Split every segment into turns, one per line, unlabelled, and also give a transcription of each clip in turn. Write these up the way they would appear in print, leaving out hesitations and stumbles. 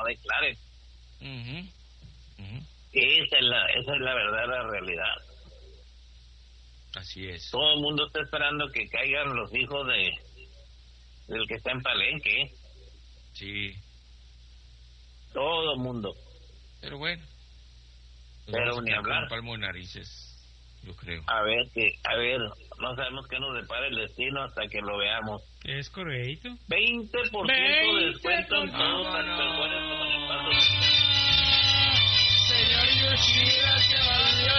declare.
Uh-huh. Uh-huh.
Esa es la verdadera realidad.
Así es.
Todo el mundo está esperando que caigan los hijos del que está en Palenque.
Sí.
Todo el mundo.
Pero bueno.
Pero ni hablar.
Un palmo de narices, yo creo.
A ver, no sabemos qué nos depara el destino hasta que lo veamos.
Es correcto.
20% de descuento en todos los perfumes con el paso.
Señor Yoshida, se volvió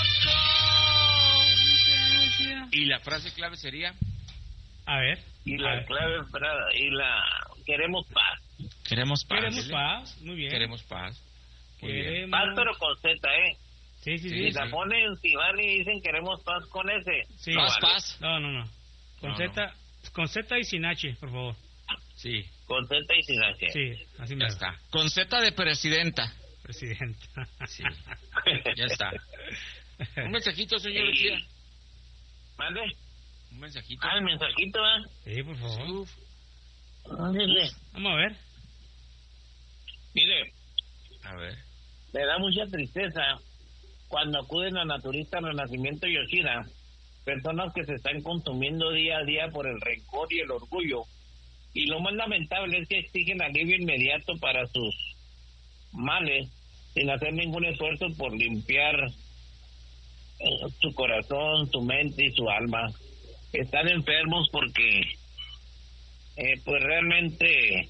loco. ¿Y la frase clave sería?
A ver.
Y la clave queremos paz.
Queremos paz.
Queremos paz, muy bien.
Queremos paz. Muy bien.
Paz pero con Z,
Sí.
Si la ponen, si van y dicen queremos paz con S.
Sí.
No,
vale.
paz.
No. Con Z y sin H, por favor.
Sí.
Con Z y sin H.
Sí, así
Ya
me
está. Con Z de presidenta.
Presidenta.
Sí. Ya está. Un mensajito, señor
Sí.
Yoshida.
¿Mande?
Un mensajito.
El mensajito,
Sí, por favor.
Uf.
Ándele.
Vamos a ver.
Mire,
A ver.
me da mucha tristeza cuando acuden a Naturista Renacimiento Yoshida, personas que se están consumiendo día a día por el rencor y el orgullo. Y lo más lamentable es que exigen alivio inmediato para sus males, sin hacer ningún esfuerzo por limpiar su corazón, su mente y su alma. Están enfermos porque pues realmente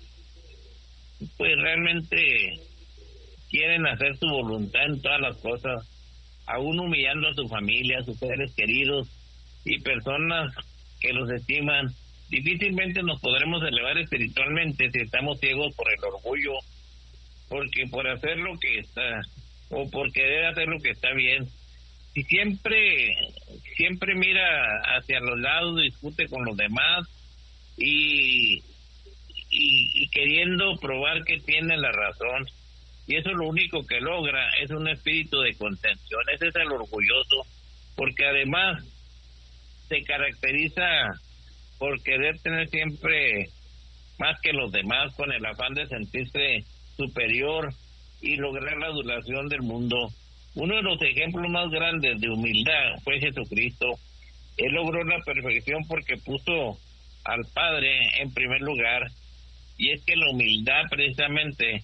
quieren hacer su voluntad en todas las cosas, aún humillando a su familia, a sus seres queridos y personas que los estiman. Difícilmente nos podremos elevar espiritualmente si estamos ciegos por el orgullo, porque por hacer lo que está, o por querer hacer lo que está bien. Si siempre mira hacia los lados, discute con los demás y queriendo probar que tiene la razón, y eso lo único que logra es un espíritu de contención. Ese es el orgulloso, porque además se caracteriza por querer tener siempre más que los demás, con el afán de sentirse superior y lograr la adulación del mundo. Uno de los ejemplos más grandes de humildad fue Jesucristo. Él logró la perfección porque puso al Padre en primer lugar, y es que la humildad precisamente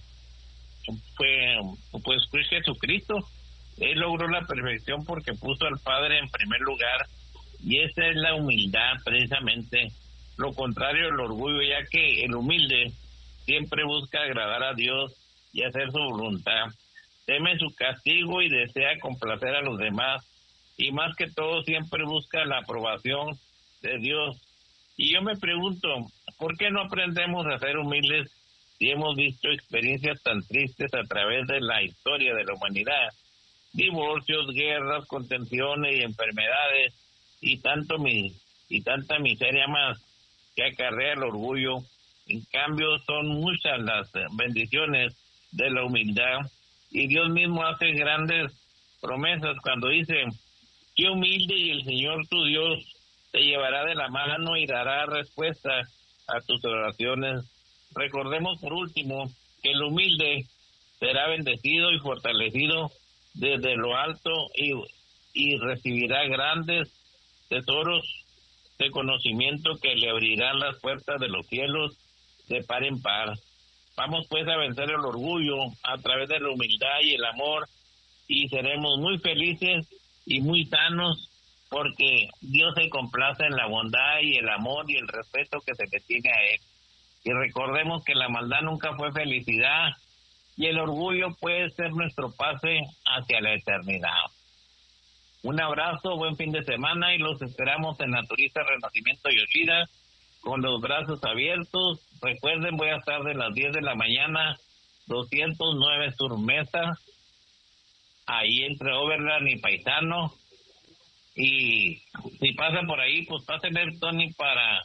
fue Jesucristo. Él logró la perfección porque puso al Padre en primer lugar, y esa es la humildad precisamente, lo contrario del orgullo, ya que el humilde siempre busca agradar a Dios y hacer su voluntad, teme su castigo y desea complacer a los demás, y más que todo siempre busca la aprobación de Dios. Y yo me pregunto, ¿por qué no aprendemos a ser humildes si hemos visto experiencias tan tristes a través de la historia de la humanidad? Divorcios, guerras, contenciones y enfermedades, y tanta miseria más que acarrea el orgullo. En cambio, son muchas las bendiciones de la humildad, y Dios mismo hace grandes promesas cuando dice: qué humilde, y el Señor tu Dios te llevará de la mano y dará respuesta a tus oraciones. Recordemos por último que el humilde será bendecido y fortalecido desde lo alto, y recibirá grandes tesoros de conocimiento que le abrirán las puertas de los cielos de par en par. Vamos pues a vencer el orgullo a través de la humildad y el amor, y seremos muy felices y muy sanos, porque Dios se complace en la bondad y el amor y el respeto que se le tiene a Él. Y recordemos que la maldad nunca fue felicidad, y el orgullo puede ser nuestro pase hacia la eternidad. Un abrazo, buen fin de semana, y los esperamos en Naturista Renacimiento Yoshida con los brazos abiertos. Recuerden, voy a estar de las 10 de la mañana, 209 Sur Mesa, ahí entre Overland y Paisano. Y si pasan por ahí, pues pásenle, Tony, para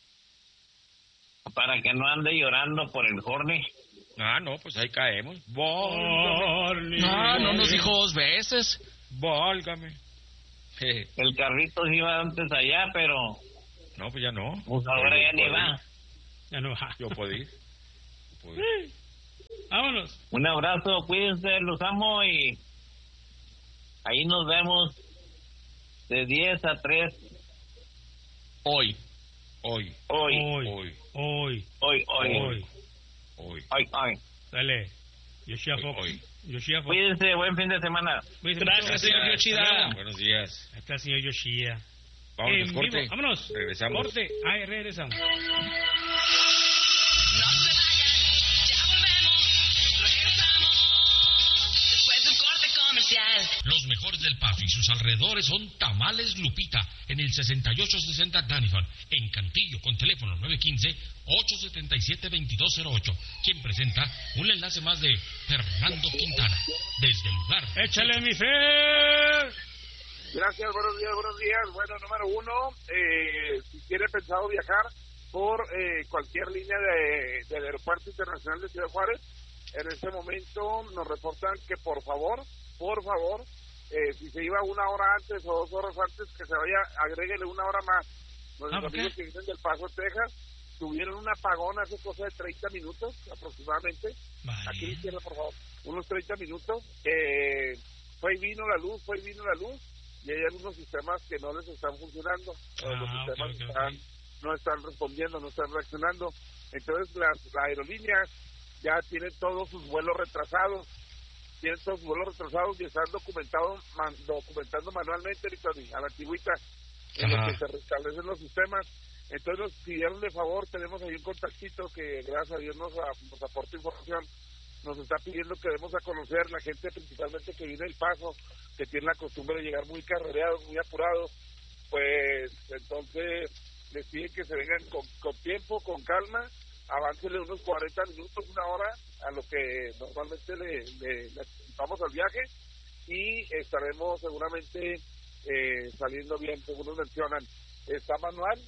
que no ande llorando por el Horny.
Ah, no, pues ahí caemos. ¡Válgame! Ah, no nos dijo 2 veces. ¡Válgame!
El carrito sí iba antes allá, pero...
No, pues ya no.
Pues ahora ya ni va.
Ya no va.
Yo puedo ir.
Vámonos.
Un abrazo, cuídense, los amo y ahí nos vemos de 10 a 3.
Hoy.
Dale. Yoshida Fox.
Cuídense, buen fin de semana.
Gracias, señor Yoshida.
Buenos días.
Ahí está el señor Yoshida.
Vámonos, corte.
Vámonos.
Regresamos.
Corte. Ahí regresamos.
Los mejores del Paso y sus alrededores son Tamales Lupita en el 6860 Danifan, en Cantillo, con teléfono 915-877-2208, quien presenta un enlace más de Fernando Quintana, desde el lugar.
¡Échale, mi Fer!
Gracias, buenos días. Bueno, número uno, si tiene pensado viajar por cualquier línea del Aeropuerto Internacional de Ciudad Juárez, en este momento nos reportan que por favor, si se iba 1 hora antes o 2 horas antes, que se vaya, agréguele 1 hora más. Nuestros amigos que vienen del Paso, Texas, tuvieron un apagón hace cosa de 30 minutos aproximadamente. Vale. Aquí a la izquierda, por favor, unos 30 minutos. Fue y vino la luz, y hay algunos sistemas que no les están funcionando. Los sistemas no están respondiendo, no están reaccionando. Entonces las aerolíneas ya tienen todos sus vuelos retrasados. Y están documentando manualmente a la antigüita en lo que se restablecen los sistemas. Entonces nos pidieron de favor, tenemos ahí un contactito que gracias a Dios nos aporta información, nos está pidiendo que demos a conocer la gente principalmente que viene del Paso, que tiene la costumbre de llegar muy carrereados, muy apurados, pues entonces les piden que se vengan con tiempo, con calma, aváncenle unos 40 minutos, 1 hora a lo que normalmente le vamos al viaje, y estaremos seguramente saliendo bien, según nos mencionan. Es manual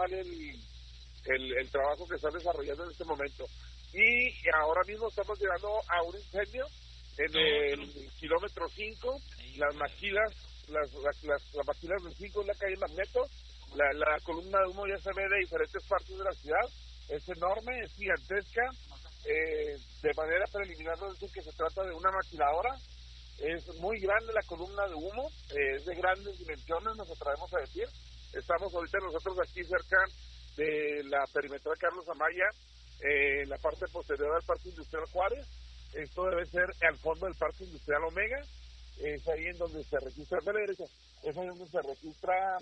el trabajo que están desarrollando en este momento. Y ahora mismo estamos llegando a un incendio en el kilómetro 5, las maquilas del 5 en la calle Magneto, la columna de humo ya se ve de diferentes partes de la ciudad. Es enorme, es gigantesca. De manera preliminar nos dicen que se trata de una maquiladora. Es muy grande la columna de humo, es de grandes dimensiones, nos atrevemos a decir. Estamos ahorita nosotros aquí cerca de la perimetral Carlos Amaya, la parte posterior del Parque Industrial Juárez. Esto debe ser al fondo del Parque Industrial Omega. Es ahí en donde se registra, de la derecha, es ahí donde se registra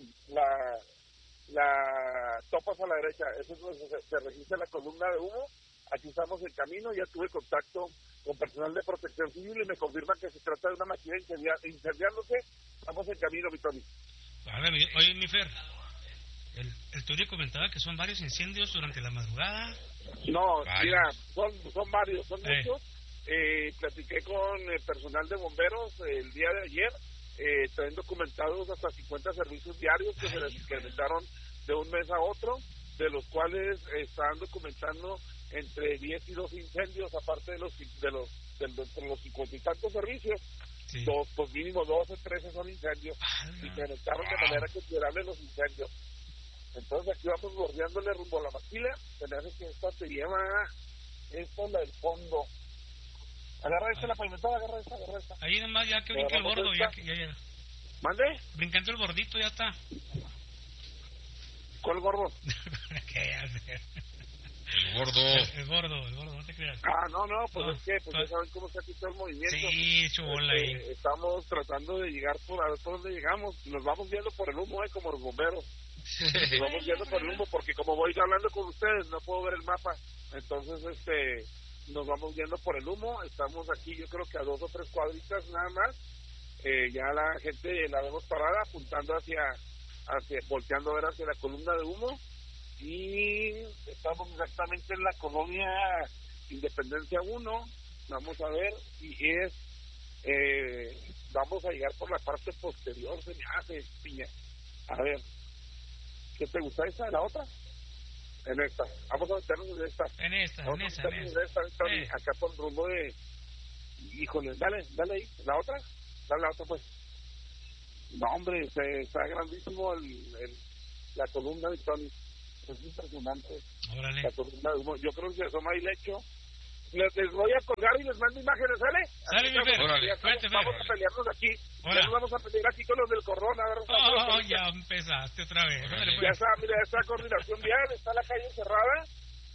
la topas a la derecha, eso es donde se registra la columna de humo. Aquí estamos en camino, ya tuve contacto con personal de protección civil y me confirman que se trata de una máquina incendiándose. Estamos en camino, mi Tony.
Oye, mi Fer, el Tony comentaba que son varios incendios durante la madrugada.
No, mira, son varios, son muchos. Platiqué con el personal de bomberos el día de ayer. Traen documentados hasta 50 servicios diarios que se les incrementaron de un mes a otro, de los cuales están documentando entre 10 y 12 incendios, aparte de los 50 y tantos servicios. Sí. Pues mínimo 12, 13 son incendios, y incrementaron de manera considerable los incendios. Entonces aquí vamos bordeándole rumbo a la maquila. Se me hace que esta te lleva, esta es la del fondo. Agarra esta, la pavimentada, agarra esta.
Ahí nomás, ya que brinca el bordo, ya.
¿Mande?
Brincando el bordito, ya está.
¿Cuál gordo?
¿Qué hacer? El gordo, no te creas.
No, pues es que ya saben cómo se ha quitado el movimiento.
Sí, chubola ahí.
Estamos tratando de llegar a ver por dónde llegamos. Nos vamos viendo por el humo, como los bomberos. Nos vamos viendo por el humo, porque como voy hablando con ustedes, no puedo ver el mapa. Entonces, nos vamos viendo por el humo. Estamos aquí, yo creo que a 2 o 3 cuadritas nada más. Ya la gente la vemos parada, apuntando volteando a ver hacia la columna de humo. Y estamos exactamente en la colonia Independencia 1. Vamos a ver, y vamos a llegar por la parte posterior, se me hace, piña. A ver, ¿qué te gusta, esta? ¿La otra? En esta. Vamos a meternos en esta.
En esta.
Acá por el rumbo de... Híjole, dale ahí. ¿La otra? Dale la otra, pues. No, hombre, está grandísimo la columna de Tony. Es impresionante.
Órale.
La columna de humo. Yo creo que se asoma ahí lecho. les voy a colgar y les mando imágenes, ¿sale?
Sale, mi Fer.
Vamos a pelearnos aquí.
Hola.
Ya nos vamos a pelear aquí con los del Corona. A ver,
Ya empezaste otra vez.
ya está, mira, está coordinación vial, está la calle cerrada.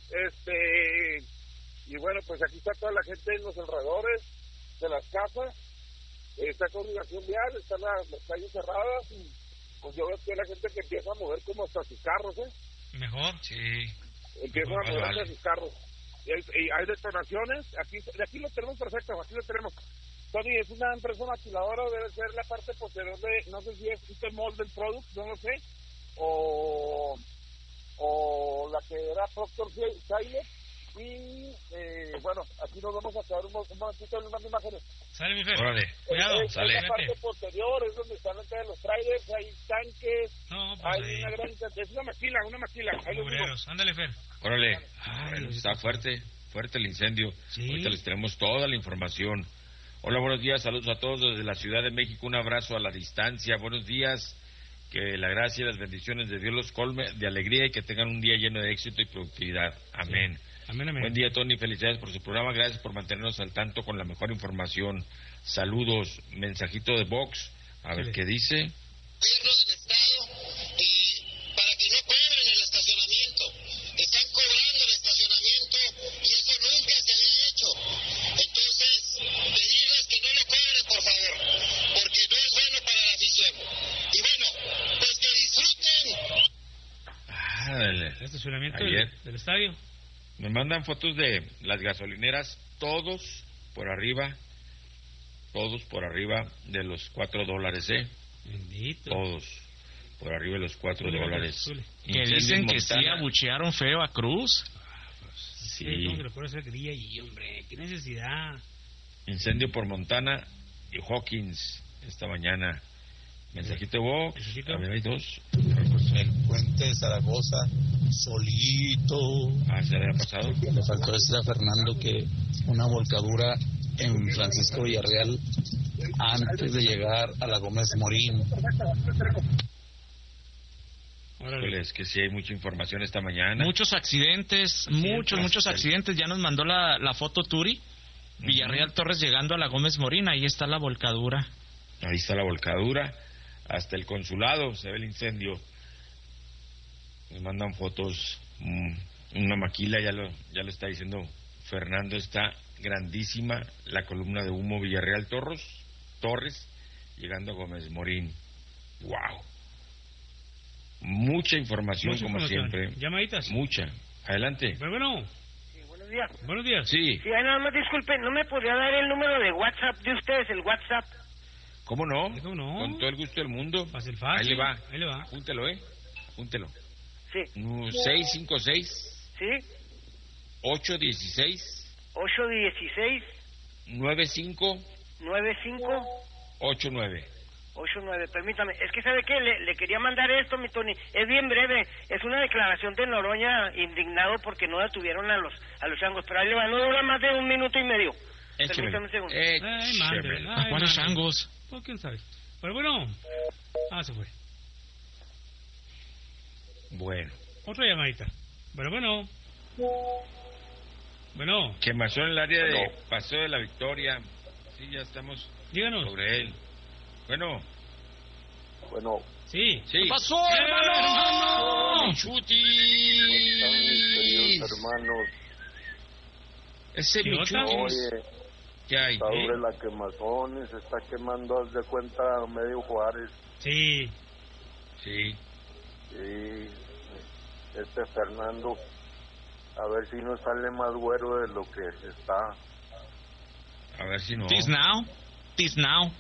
Y bueno, pues aquí está toda la gente en los alrededores de las casas. Está coordinación vial, están las calles cerradas. Y pues yo veo que la gente que empieza a mover como hasta sus carros,
Mejor.
Sí.
Empiezan a mover hasta sus carros. Y hay detonaciones. Aquí lo tenemos perfecto, aquí lo tenemos. Tony, es una empresa maquiladora, debe ser la parte posterior de, no sé si es Itemol del Product, no lo sé, o la que era Proctor Silent. Y bueno, aquí nos vamos a quedar un momentito en unas imágenes.
Sale, mi Fer.
Cuidado,
Es la parte posterior, es donde están entre los trailers, hay tanques,
No, pues
hay
ahí.
una gran cantidad, es una maquila. Ahí lo digo.
Obreros. Ándale, Fer.
Órale. Bueno, está fuerte el incendio.
Sí.
Ahorita les tenemos toda la información. Hola, buenos días, saludos a todos desde la Ciudad de México, un abrazo a la distancia. Buenos días, que la gracia y las bendiciones de Dios los colme de alegría y que tengan un día lleno de éxito y productividad. Amén.
Sí. Amén.
Buen día, Tony, felicidades por su programa, gracias por mantenernos al tanto con la mejor información. Saludos, mensajito de Vox, a ver qué dice.
Gobierno del Estado, para que no cobren el estacionamiento. Están cobrando el estacionamiento y eso nunca se había hecho. Entonces, pedirles que no lo cobren, por favor, porque no es bueno para la afición. Y bueno, pues que disfruten.
Dale.
El estacionamiento
Ayer
del estadio.
me mandan fotos de las gasolineras, todos por arriba de los $4,
Bendito.
todos por arriba de los $4.
Que
Incendios
dicen que
Montana.
sí abuchearon feo a Cruz.
Sí.
Sí.
No, que le puede hacer grilla y, hombre, qué necesidad.
Incendio por Montana y Hawkins esta mañana. Mensajito de Vox.
Mensajito.
A ver, hay dos.
El puente de Zaragoza, solito.
Se le ha pasado.
Le faltó decir a Fernando que una volcadura en Francisco Villarreal antes de llegar a la Gómez Morín.
Híjole, es que sí hay mucha información esta mañana.
Muchos accidentes, muchos accidentes. Ya nos mandó la foto Turi. Villarreal Torres llegando a la Gómez Morín, ahí está la volcadura.
Ahí está la volcadura. Hasta el consulado se ve el incendio. Nos mandan fotos. Una maquila, ya lo está diciendo Fernando, está grandísima la columna de humo Villarreal Torres, llegando a Gómez Morín. ¡Wow! Mucha información, como siempre.
Llamaditas.
Mucha. Adelante.
Bueno.
Sí, buenos días.
Buenos días.
Sí.
Sí, nada más disculpen, ¿no me podría dar el número de WhatsApp de ustedes, el WhatsApp?
¿Cómo no?
¿Cómo no?
Con todo el gusto del mundo.
Fácil.
Ahí le va.
Ahí le va.
Júntelo, Júntelo.
Sí.
656.
Sí.
816.
816.
95. 89.
89, permítame. Es que, ¿sabe qué? Le quería mandar esto, mi Tony. Es bien breve. Es una declaración de Noroña indignado porque no detuvieron a los changos. Pero ahí le va. No dura más de 1 minuto y medio. Permítame un segundo.
Ay, madre.
¿A cuáles changos?
Pues, quién sabe. Pero bueno. Se fue.
Bueno.
Otra llamadita. Bueno.
Quemazón en el área de Paseo de la Victoria. Sí, ya estamos.
Díganos.
Sobre él. Bueno.
Sí.
¿Qué
pasó, hermano?
¡Chuti!
Queridos hermanos,
Ese Michutis.
oye,
¿Qué hay?
sobre la quemazón, se está quemando, haz de cuenta, medio Juárez.
Sí.
Sí.
Y Fernando, a ver si no sale más güero de lo que está.
A ver si no.
Tis now.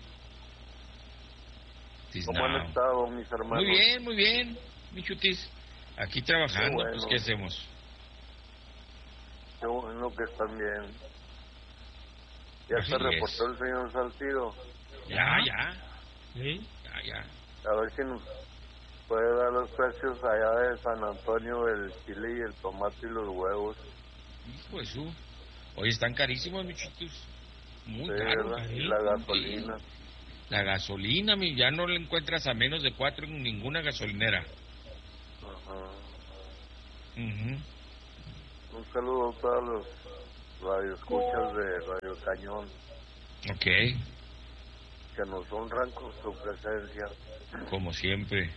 ¿Cómo han estado, mis hermanos?
Muy bien, Michutis. Aquí trabajando,
Qué bueno.
pues, ¿qué hacemos?
Qué bueno que están bien. ¿Ya
Así
se
es.
reportó el señor Salcido?
Ya.
¿Sí?
Ya.
A ver si nos puede dar los precios allá de San Antonio, el chile y el tomate y los huevos.
Hijo de su. Oye, están carísimos, Michutis. Muy
Sí,
caros.
¿verdad? Y la gasolina.
La gasolina, ya no la encuentras a menos de 4 en ninguna gasolinera.
Ajá.
Ujú.
Un saludo a todos los radioescuchas de Radio Cañón.
Ok.
Que nos honran con su presencia.
Como siempre.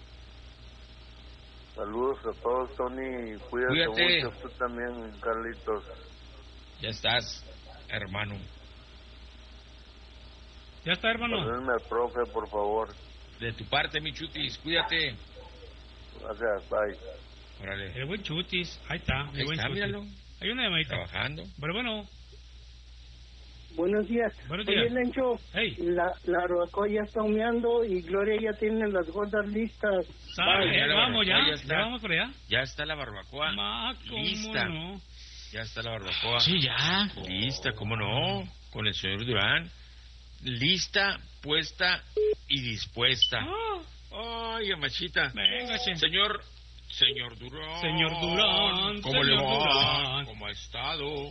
Saludos a todos, Tony. Cuídate mucho, tú también, Carlitos.
Ya estás, hermano.
Ya está, hermano.
Perdónenme al profe, por favor.
De tu parte, mi Chutis, cuídate.
Gracias, bye.
Órale.
El buen Chutis, ahí está.
Ahí está, míralo.
Hay una llamadita.
Trabajando.
Pero bueno.
Buenos días.
Buenos días.
Oye, Lencho,
hey.
la barbacoa ya está humeando y Gloria ya tiene las gordas listas.
Vamos, ya vamos por allá.
Ya está la barbacoa lista.
No?
Ya está la barbacoa.
Sí, ya.
Lista, ¿cómo no? Con el señor Durán. Lista, puesta y dispuesta. Ay, Amachita.
Venga,
Señor Durán.
Señor Durán.
¿Cómo le va? ¿Cómo ha estado?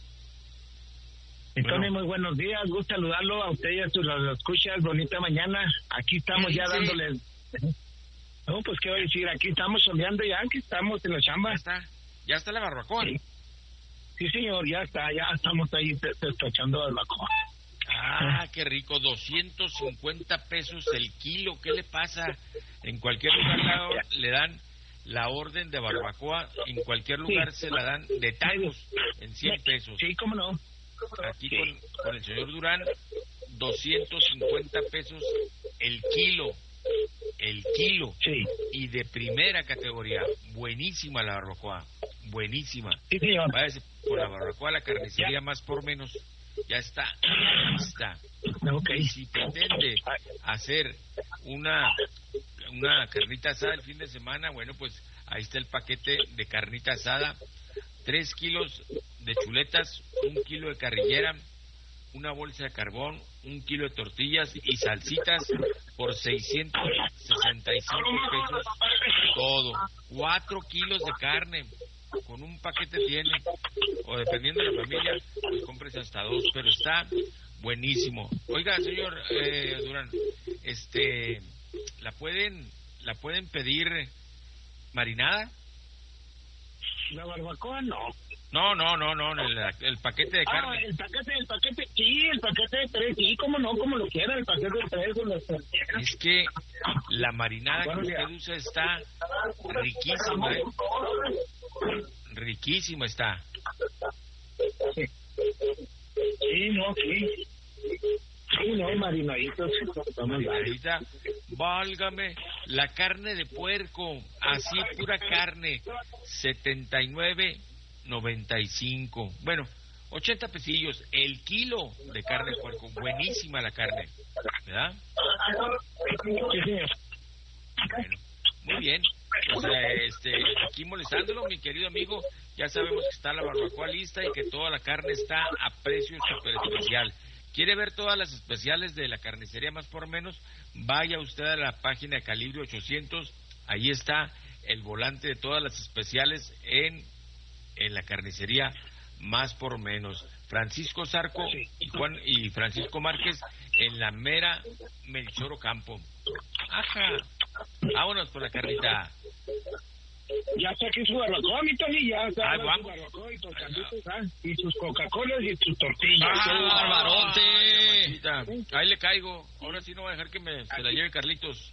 Tony, muy buenos días, gusto saludarlo a usted y a sus escuchas, bonita mañana, aquí estamos ya dándoles, no, pues qué voy a decir, aquí estamos soleando ya, aquí estamos en la chamba.
¿Ya está la barbacoa?
Sí, señor, ya estamos ahí despachando la barbacoa.
Ah, qué rico, 250 pesos el kilo, ¿qué le pasa? En cualquier lugar le dan la orden de barbacoa, en cualquier lugar se la dan de tacos en 100 pesos.
Sí, cómo no.
Aquí con el señor Durán, 250 pesos el kilo,
sí.
Y de primera categoría, buenísima la barbacoa, buenísima.
Sí, señor.
Váyase por la barbacoa, la carnicería más por menos, ya está lista.
Okay.
Y si pretende hacer una carnita asada el fin de semana, bueno, pues ahí está el paquete de carnita asada, 3 kilos de chuletas, 1 kilo de carrillera, una bolsa de carbón, 1 kilo de tortillas y salsitas por 665 pesos todo. 4 kilos de carne, con un paquete tiene, o dependiendo de la familia, pues cómprese hasta 2, pero está buenísimo. Oiga, señor Durán, ¿la pueden pedir marinada?
La barbacoa no.
No, el paquete de carne.
El paquete, sí, el paquete de 3, sí, cómo no, como lo quiera, el paquete de 3 con los...
Es que la marinada que usted usa está riquísima, riquísima está.
Sí, no, sí. Sí, no, marinaditos.
Marinadita, válgame, la carne de puerco, así pura carne, 79.95. Bueno, 80 pesillos el kilo de carne de puerco, buenísima la carne, ¿verdad? Bueno, muy bien. Pues, aquí molestándolo, mi querido amigo, ya sabemos que está la barbacoa lista y que toda la carne está a precio súper especial. ¿Quiere ver todas las especiales de la carnicería más por menos? Vaya usted a la página de Calibre 800, ahí está el volante de todas las especiales en la carnicería más por menos. Francisco Zarco y Francisco Márquez en la mera Melchor Ocampo. Ajá, vámonos por la carnita.
Ya está aquí su barbacoa, mi Tony, ya está su
vamos.
barbacoa y sus y sus Coca-Colas y sus tortillas.
¡Barbarote!
Ahí le caigo, ahora sí no voy a dejar que se la lleve Carlitos.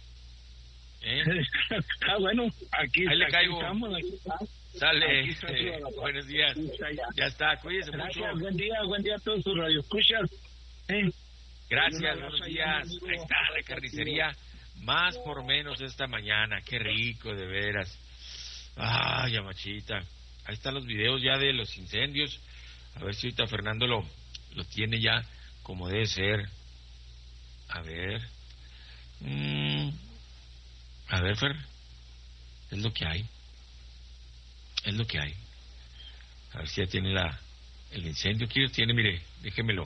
Bueno, aquí
ahí le caigo.
Estamos, aquí está.
Sale, buenos días. Ya está, cuídese mucho.
Buen día a todos sus radioescuchas.
Gracias, buenos días. Ahí está la carnicería más por menos esta mañana. Qué rico, de veras. Ay, Amachita. Ahí están los videos ya de los incendios. A ver si ahorita Fernando lo tiene ya como debe ser. A ver. A ver, Fer. Es lo que hay. Es lo que hay. A ver si ya tiene el incendio. ¿Quién tiene? Mire, déjeme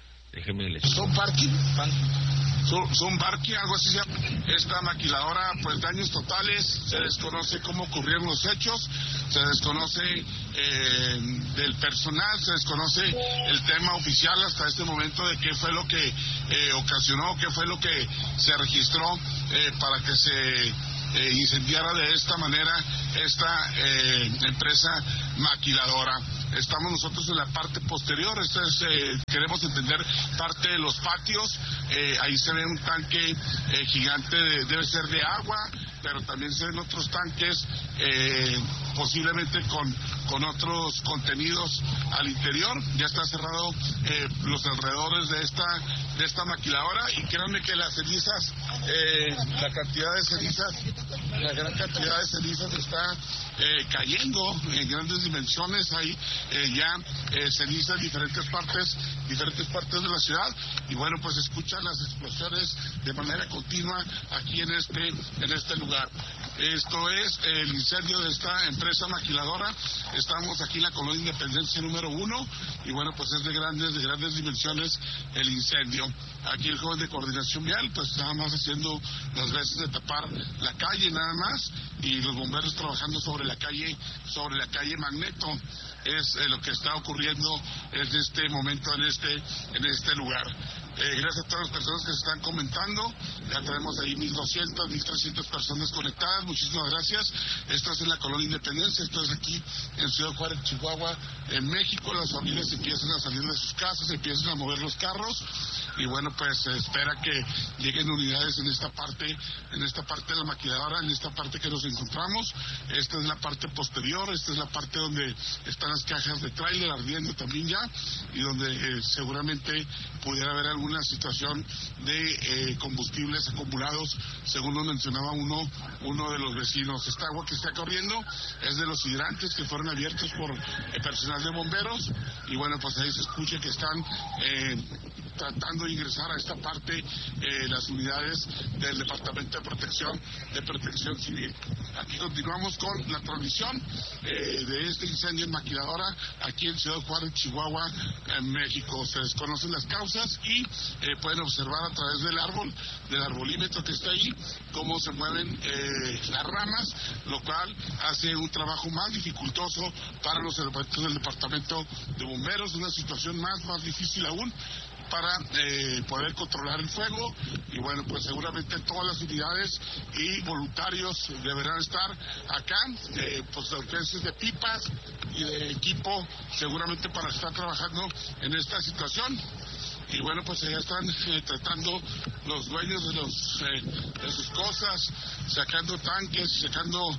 Son parking, algo así se llama. Esta maquiladora, pues daños totales, se desconoce cómo ocurrieron los hechos, se desconoce del personal, se desconoce el tema oficial hasta este momento de qué fue lo que ocasionó, qué fue lo que se registró para que se incendiara de esta manera esta empresa maquiladora. Estamos nosotros en la parte posterior, queremos entender parte de los patios, ahí se ve un tanque gigante, debe ser de agua, pero también se ven otros tanques posiblemente con otros contenidos al interior. Ya está cerrado los alrededores de esta maquiladora, y créanme que las cenizas, la gran cantidad de cenizas está cayendo en grandes dimensiones. Hay ya cenizas en diferentes partes de la ciudad, y bueno, pues escuchan las explosiones de manera continua aquí en este lugar. Esto es el incendio de esta empresa maquiladora. Estamos aquí en la colonia Independencia número 1, y bueno, pues es de grandes dimensiones el incendio. Aquí el joven de coordinación vial pues nada más haciendo las veces de tapar la calle nada más, y los bomberos trabajando sobre la calle Magneto. Es lo que está ocurriendo en este momento en este lugar. Gracias a todas las personas que se están comentando. Ya tenemos ahí 1.200, 1.300 personas conectadas. Muchísimas gracias. Esto es en la colonia Independencia, esto es aquí en Ciudad Juárez, Chihuahua, en México. Las familias empiezan a salir de sus casas, empiezan a mover los carros, y bueno, pues se espera que lleguen unidades en esta parte de la maquiladora, en esta parte que nos encontramos. Esta es la parte posterior, esta es la parte donde están las cajas de tráiler ardiendo también ya, y donde seguramente pudiera haber alguna situación de combustibles acumulados, según nos mencionaba uno de los vecinos. Esta agua que está corriendo es de los hidrantes que fueron abiertos por el personal de bomberos, y bueno, pues ahí se escucha que están tratando de ingresar a esta parte las unidades del Departamento de Protección Civil. Aquí continuamos con la transmisión de este incendio en maquiladora aquí en Ciudad Juárez, Chihuahua, en México. Se desconocen las causas y pueden observar a través del arbolímetro que está ahí, cómo se mueven las ramas, lo cual hace un trabajo más dificultoso para los elementos del Departamento de Bomberos, una situación más difícil aún para poder controlar el fuego. Y bueno, pues seguramente todas las unidades y voluntarios deberán estar acá, pues ausencias de pipas y de equipo seguramente para estar trabajando en esta situación. Y bueno, pues ya están tratando los dueños de sus cosas, sacando tanques, sacando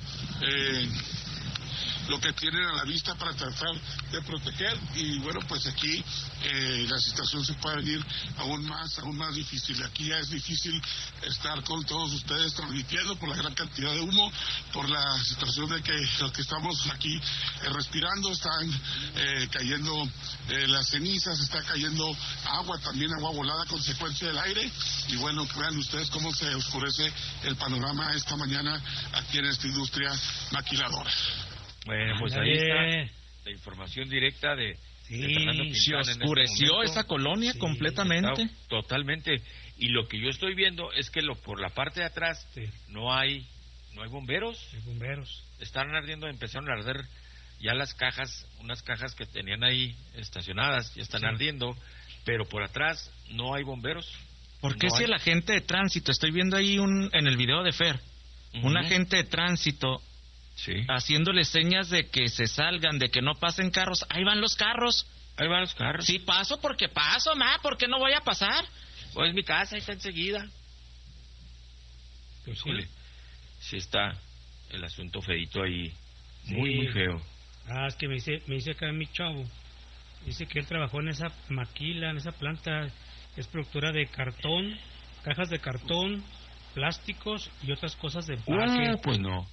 lo que tienen a la vista para tratar de proteger. Y bueno, pues aquí la situación se puede venir aún más difícil. Aquí ya es difícil estar con todos ustedes transmitiendo por la gran cantidad de humo, por la situación de que lo que estamos aquí respirando, están cayendo las cenizas, está cayendo agua, también agua volada a consecuencia del aire. Y bueno, vean ustedes cómo se oscurece el panorama esta mañana aquí en esta industria maquiladora.
Bueno, pues ahí está la información directa de Fernando Quintana.
Se oscureció esa colonia completamente.
Totalmente. Y lo que yo estoy viendo es que por la parte de atrás no hay bomberos.
Hay bomberos.
Están ardiendo, empezaron a arder ya las cajas, unas cajas que tenían ahí estacionadas, ya están ardiendo, pero por atrás no hay bomberos.
¿Por qué si el agente de tránsito, estoy viendo ahí en el video de Fer, un agente de tránsito haciéndole señas de que se salgan, de que no pasen carros? Ahí van los carros.
Ahí van los carros.
Sí, paso porque paso, ¿por qué no voy a pasar?
Pues mi casa ahí está enseguida.
Pues
sí está el asunto feito ahí, muy feo.
Es que me dice acá mi chavo, dice que él trabajó en esa maquila, en esa planta, es productora de cartón, cajas de cartón, plásticos y otras cosas de empaque.
Pues no.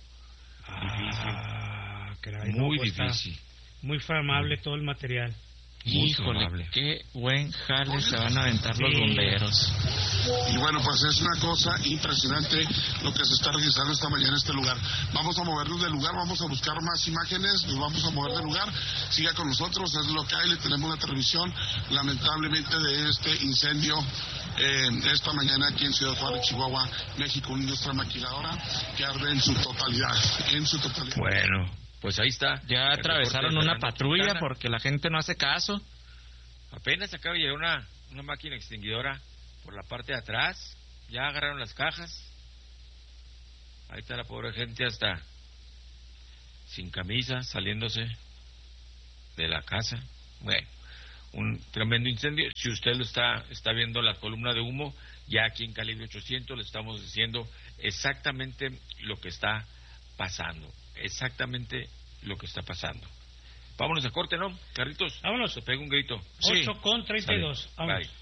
Caray,
muy
pues
difícil.
Muy flamable todo el material.
Híjole, qué buen jale se van a aventar los bomberos.
Y bueno, pues es una cosa impresionante lo que se está registrando esta mañana en este lugar. Vamos a movernos del lugar, vamos a buscar más imágenes, nos vamos a mover del lugar. Siga con nosotros, es lo que hay, le tenemos la transmisión lamentablemente de este incendio esta mañana aquí en Ciudad Juárez, Chihuahua, México, una industria maquiladora que arde en su totalidad.
Bueno, pues ahí está.
Ya atravesaron una patrulla porque la gente no hace caso.
Apenas acaba de llegar una máquina extinguidora por la parte de atrás. Ya agarraron las cajas. Ahí está la pobre gente hasta sin camisa, saliéndose de la casa. Bueno, un tremendo incendio. Si usted lo está viendo la columna de humo, ya aquí en Calibre 800 le estamos diciendo exactamente lo que está pasando. Exactamente lo que está pasando. Vámonos a corte, ¿no? Carlitos,
vámonos.
Se pega un grito.
8:32. Vámonos.
Bye.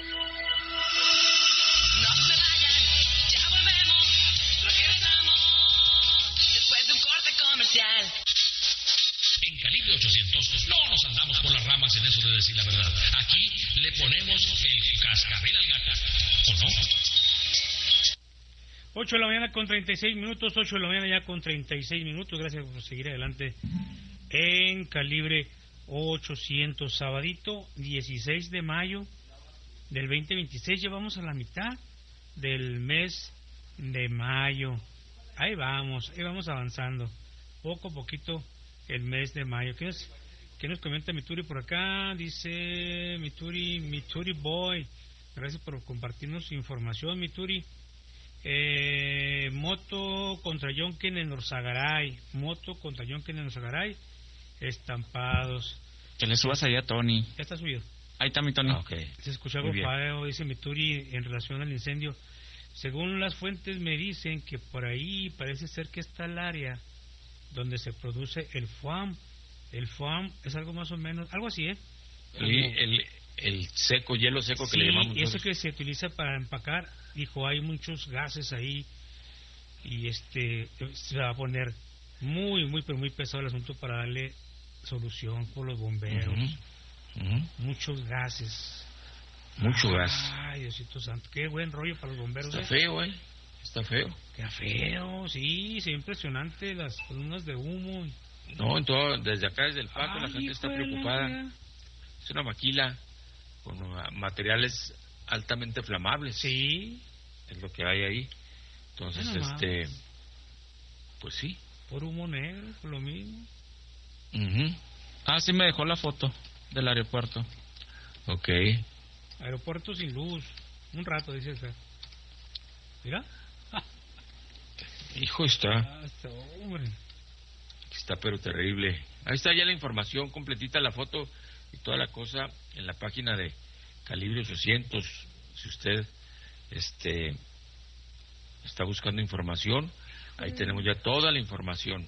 En Calibre 800 no nos andamos por las ramas en eso de decir la verdad. Aquí le ponemos el cascabel al gato, ¿o no?
8 de la mañana con 36 minutos, 8 de la mañana ya con 36 minutos. Gracias por seguir adelante en Calibre 800, sabadito 16 de mayo del 2026. Llevamos a la mitad del mes de mayo. Ahí vamos avanzando, poco a poquito el mes de mayo. ¿Qué nos comenta Mituri por acá? Dice Mituri Boy, gracias por compartirnos información, Mituri. Moto contra Yonken en Orzagaray, estampados.
Que le subas allá a Tony.
Ya está subido.
Ahí está mi Tony.
Okay.
Se escuchó algo feo, dice Mituri, en relación al incendio. Según las fuentes me dicen que por ahí parece ser que está el área donde se produce el FUAM. El FUAM es algo más o menos, algo así,
El seco, hielo seco que
sí,
le llamamos.
Y eso que se utiliza para empacar, dijo, hay muchos gases ahí y se va a poner muy pesado el asunto para darle solución por los bomberos. Muchos gases.
Mucho gas.
Ay, Diosito santo, qué buen rollo para los bomberos.
Está feo, está feo.
Qué feo, sí, se ve impresionante las columnas de humo.
No, en todo, desde acá, desde el Paco, la gente está preocupada. Es una maquila con materiales altamente flamables.
Sí.
Es lo que hay ahí. Entonces, pues sí.
Por humo negro, lo mismo.
Sí me dejó la foto del aeropuerto.
Ok.
Aeropuerto sin luz. Un rato, dice el Fer. Mira.
Hijo, está
hombre.
Está pero terrible. Ahí está ya la información completita, la foto y toda la cosa en la página de Calibre 800. Si usted está buscando información, ahí tenemos ya toda la información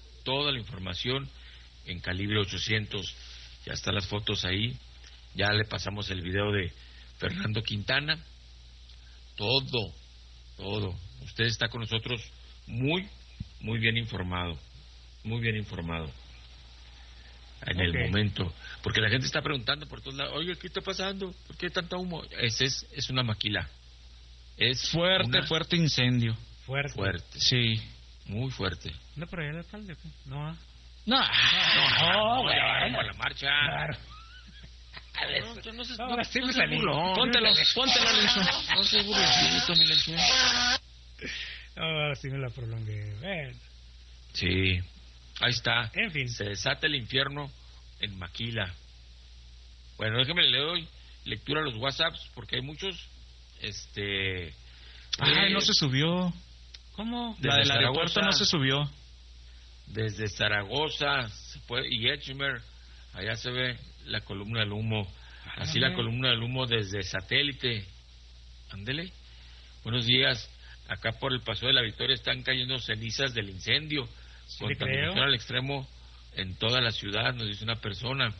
en Calibre 800. Ya están las fotos ahí. Ya le pasamos el video de Fernando Quintana. Todo. Usted está con nosotros muy bien informado. Muy bien informado. En el momento. Porque la gente está preguntando por todos lados, oye, ¿qué está pasando? ¿Por qué tanta humo? Es una maquila. Es
fuerte incendio.
Fuerte.
Sí.
Muy fuerte.
¿No por allá el alcalde? No,
güey, a la marcha. Claro.
Póntelo, Lencho.
No se burlecito, mi Lencho.
Ahora sí me la prolongué.
Sí, ahí está.
En fin.
Se desata el infierno en Maquila. Bueno, déjeme le doy lectura a los WhatsApps porque hay muchos.
No se subió.
¿Cómo?
La del aeropuerto no se subió.
Desde Zaragoza y Etchemer, allá se ve la columna del humo. Así la columna del humo desde satélite. Ándele. Buenos días. Acá por el Paseo de la Victoria están cayendo cenizas del incendio. Contaminación al extremo en toda la ciudad, nos dice una persona.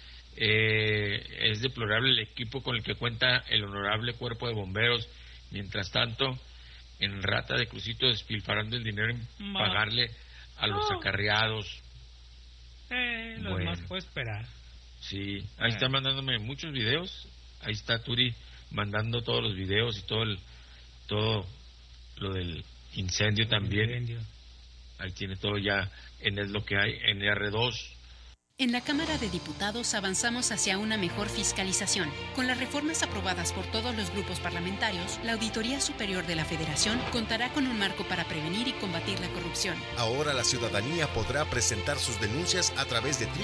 Es deplorable el equipo con el que cuenta el honorable cuerpo de bomberos. Mientras tanto, en Rata de Crucito despilfarrando el dinero en pagarle a los acarreados.
Lo demás puede esperar.
Sí, ahí está mandándome muchos videos. Ahí está Turi mandando todos los videos y todo lo del incendio también. Ahí tiene todo ya en lo que hay en R2.
En la Cámara de Diputados avanzamos hacia una mejor fiscalización. Con las reformas aprobadas por todos los grupos parlamentarios, la Auditoría Superior de la Federación contará con un marco para prevenir y combatir la corrupción.
Ahora la ciudadanía podrá presentar sus denuncias a través de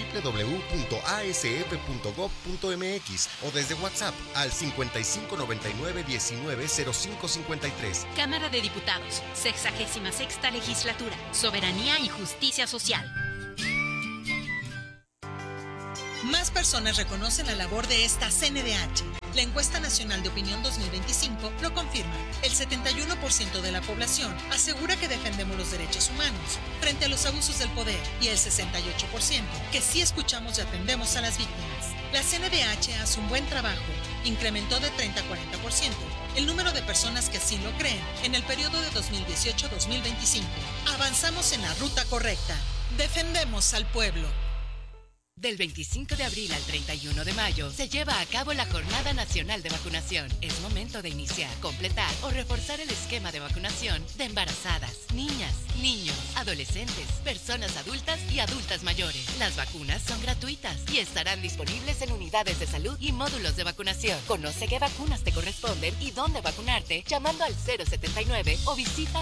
www.asf.gov.mx o desde WhatsApp al 5599-190553.
Cámara de Diputados, 66ª Legislatura, Soberanía y Justicia Social.
Más personas reconocen la labor de esta CNDH. La encuesta nacional de opinión 2025 lo confirma. El 71% de la población asegura que defendemos los derechos humanos frente a los abusos del poder y el 68% que sí escuchamos y atendemos a las víctimas. La CNDH hace un buen trabajo. Incrementó de 30 a 40% el número de personas que así lo creen en el periodo de 2018-2025. Avanzamos en la ruta correcta. Defendemos al pueblo.
Del 25 de abril al 31 de mayo se lleva a cabo la Jornada Nacional de Vacunación. Es momento de iniciar, completar o reforzar el esquema de vacunación de embarazadas, niñas, niños, adolescentes, personas adultas y adultas mayores. Las vacunas son gratuitas y estarán disponibles en unidades de salud y módulos de vacunación. Conoce qué vacunas te corresponden y dónde vacunarte llamando al 079 o visita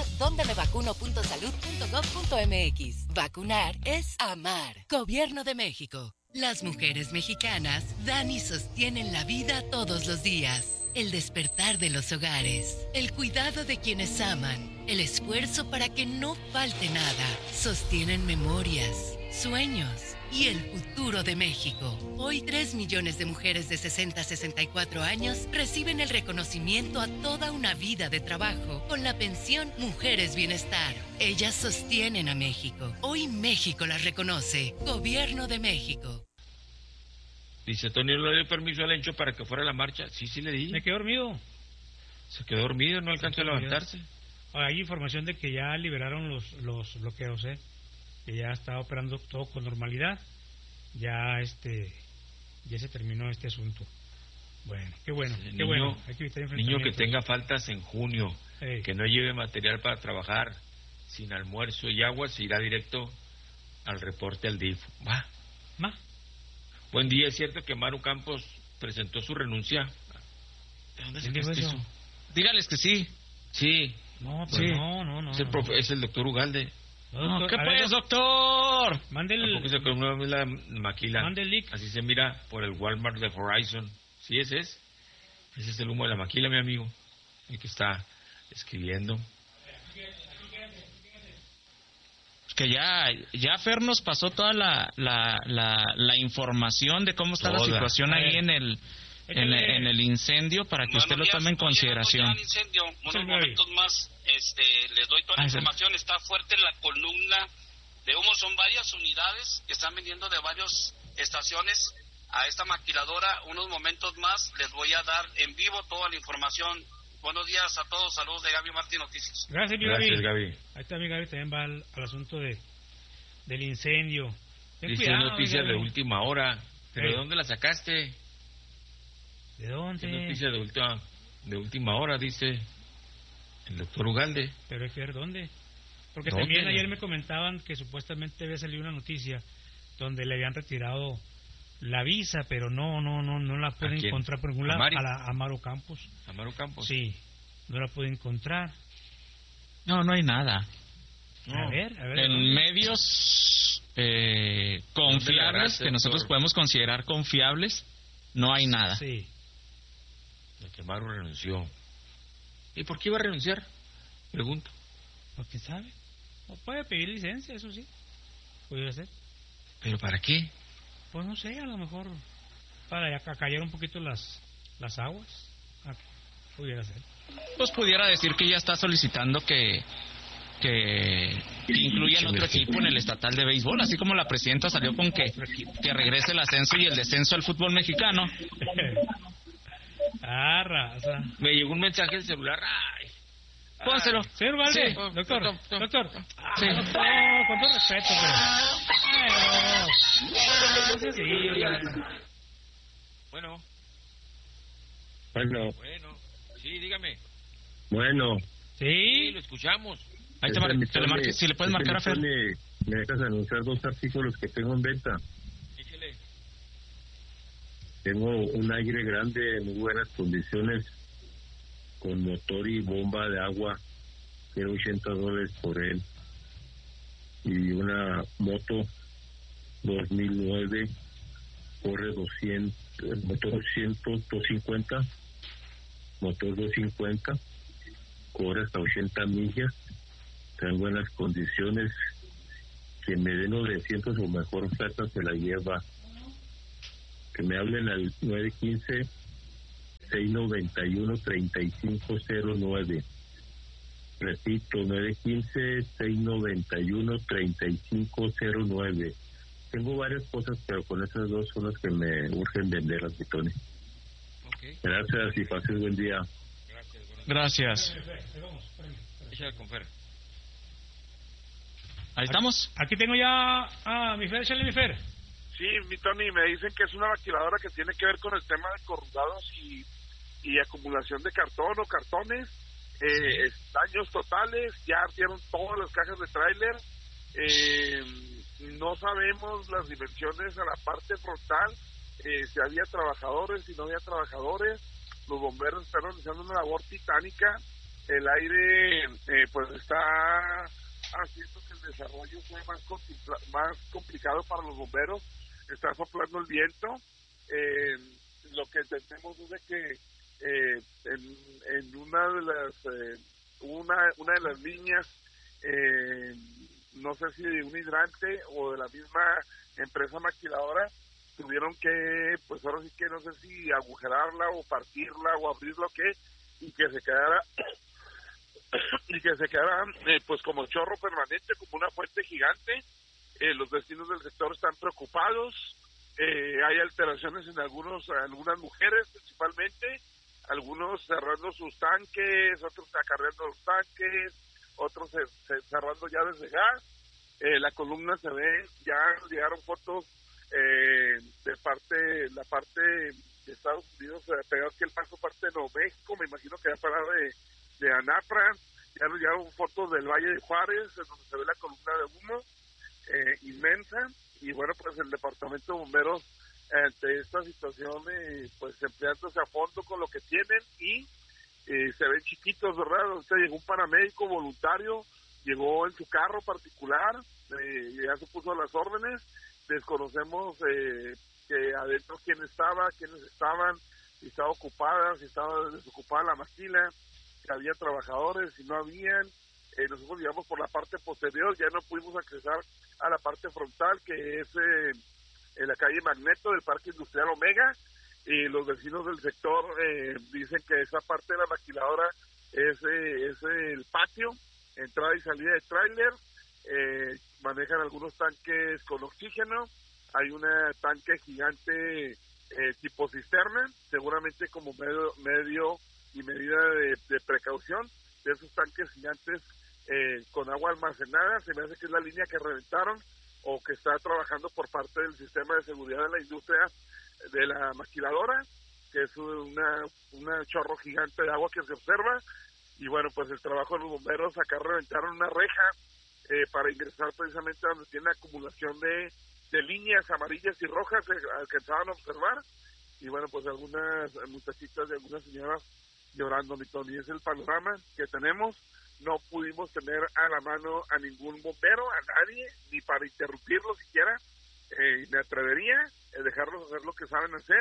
dondemevacuno.salud.gov.mx. Vacunar es amar. Gobierno de México. Las mujeres mexicanas dan y sostienen la vida todos los días. El despertar de los hogares, el cuidado de quienes aman, el esfuerzo para que no falte nada. Sostienen memorias, sueños y el futuro de México. Hoy 3 millones de mujeres de 60 a 64 años reciben el reconocimiento a toda una vida de trabajo con la pensión Mujeres Bienestar. Ellas sostienen a México. Hoy México las reconoce. Gobierno de México.
Dice Tony, ¿le dio permiso a Lencho para que fuera a la marcha? Sí, le di.
Me quedé dormido.
Se quedó dormido, no alcanzó a levantarse.
Hay información de que ya liberaron los bloqueos, que ya está operando todo con normalidad. Ya se terminó este asunto. Bueno, qué bueno, qué bueno. Hay que evitar enfrentamientos.
Niño que tenga faltas en junio, que no lleve material para trabajar, sin almuerzo y agua, se irá directo al reporte al DIF. Va. Buen día, es cierto que Maru Campos presentó su renuncia. ¿De dónde sacaste eso?
Dígales que sí.
Sí.
No,
sí.
No.
Es el doctor Ugalde.
No, ¿qué pues, doctor?
Mande el...
Tampoco se comió la maquila.
Mande el leak.
Así se mira por el Walmart de Horizon. Sí, ese es. Ese es el humo de la maquila, mi amigo. El que está escribiendo.
Que ya Fer nos pasó toda la información de cómo está la situación ahí en el incendio para que usted lo tome en consideración.
Incendio, unos momentos más les doy toda la información. Está fuerte la columna de humo, son varias unidades que están viniendo de varias estaciones a esta maquiladora. Unos momentos más les voy a dar en vivo toda la información. Buenos días a todos, saludos de Gaby Martín Noticias.
Gracias, Gaby. Ahí está mi Gaby, también va al asunto del incendio.
Dice noticias de última hora. ¿Pero de dónde la sacaste?
¿De dónde?
Noticias de última hora, dice el doctor Ugalde.
Pero hay que ver dónde. Porque también ayer me comentaban que supuestamente había salido una noticia donde le habían retirado la visa, pero no la pueden encontrar por ningún lado. A Maru Campos.
¿A Maru Campos?
Sí, no la pueden encontrar.
No hay nada.
No. A ver.
En medios confiables, que nosotros podemos considerar confiables, no hay nada.
Sí.
De que Maru renunció. ¿Y por qué iba a renunciar? Pregunto.
Pues quién sabe. O puede pedir licencia, eso sí. Pudiera ser.
¿Pero para qué?
Pues no sé, a lo mejor para acallar un poquito las aguas. Pudiera ser.
Pues pudiera decir que ya está solicitando que incluyan otro equipo en el estatal de béisbol, así como la presidenta salió con que regrese el ascenso y el descenso al fútbol mexicano.
Raza.
Me llegó un mensaje del celular.
Pónselo.
Señor Valde,
sí.
Doctor.
Sí.
Con todo respeto, pero...
Bueno, sí, dígame.
Sí.
Sí, lo escuchamos.
Ahí si le puedes marcar a Fer.
Me dejas anunciar 2 artículos que tengo en venta.
Tengo un aire grande en muy buenas condiciones, con motor y bomba de agua, quiero $80 por él. Y una moto 2009, corre 200, motor 250, motor 250, corre hasta 80 millas, está en buenas condiciones. Que me den 900 o mejor oferta se la lleva. Que me hablen al 915-691-3509. Repito, 915-691-3509. Tengo varias cosas, pero con esas dos son las que me urgen vender, Tony.
Okay.
Gracias y pases buen día.
Gracias. Ahí estamos.
Aquí tengo ya a mi Fer, échale mi Fer.
Sí, mi Tony, me dicen que es una maquiladora que tiene que ver con el tema de corrugados y acumulación de cartón o cartones, daños totales, ya ardieron todas las cajas de tráiler, no sabemos las dimensiones a la parte frontal, si había trabajadores, si no había trabajadores, los bomberos están realizando una labor titánica, el aire pues está haciendo que el desarrollo sea más complicado para los bomberos, está soplando el viento, lo que entendemos es de que en una de las una de las líneas, no sé si de un hidrante o de la misma empresa maquiladora, tuvieron que, pues ahora sí que no sé si agujerarla o partirla o abrirla o qué, y que se quedara pues como chorro permanente, como una fuente gigante. Los vecinos del sector están preocupados, hay alteraciones en algunas mujeres principalmente, algunos cerrando sus tanques, otros acarreando los tanques, otros cerrando llaves de gas. La columna se ve, ya llegaron fotos de la parte de Estados Unidos, pegado aquí el Paso, parte de Nuevo México, me imagino que ya para de Anapra, ya llegaron fotos del Valle de Juárez, en donde se ve la columna de humo inmensa, y bueno, pues el departamento de bomberos ante esta situación pues empleándose a fondo con lo que tienen, y se ven chiquitos, ¿verdad? Usted llegó un paramédico voluntario, llegó en su carro particular, ya se puso a las órdenes, desconocemos que adentro quiénes estaban, si estaba ocupada, si estaba desocupada la maquila, si había trabajadores, si no habían. Nosotros llegamos por la parte posterior, ya no pudimos accesar a la parte frontal, que es en la calle Magneto del Parque Industrial Omega, y los vecinos del sector dicen que esa parte de la maquiladora es el patio, entrada y salida de tráiler, manejan algunos tanques con oxígeno, hay un tanque gigante tipo cisterna, seguramente como medio y medida de precaución, de esos tanques gigantes con agua almacenada. Se me hace que es la línea que reventaron o que está trabajando por parte del sistema de seguridad de la industria de la maquiladora, que es una chorro gigante de agua que se observa. Y bueno, pues el trabajo de los bomberos, acá reventaron una reja para ingresar precisamente a donde tiene acumulación de líneas amarillas y rojas que alcanzaban a observar. Y bueno, pues algunas muchachitas y algunas señoras llorando, mi Tony. Es el panorama que tenemos. No pudimos tener a la mano a ningún bombero, a nadie, ni para interrumpirlo siquiera. Me atrevería a dejarlos hacer lo que saben hacer.